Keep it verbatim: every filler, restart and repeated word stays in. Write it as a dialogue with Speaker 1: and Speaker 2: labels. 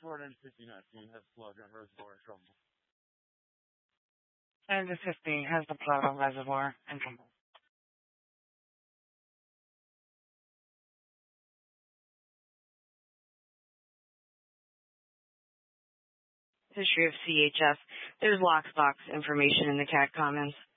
Speaker 1: short end fifty nineteen has Plug and Reservoir and Trumbull.
Speaker 2: And the fifty has the Plug on Reservoir and Trumbull. History of C H S. There's lockbox information in the C A D comments.